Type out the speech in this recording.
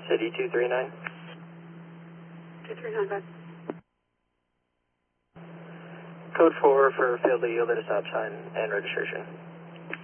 City 239. 239, back. Code 4 for failed to yield at a stop sign and registration.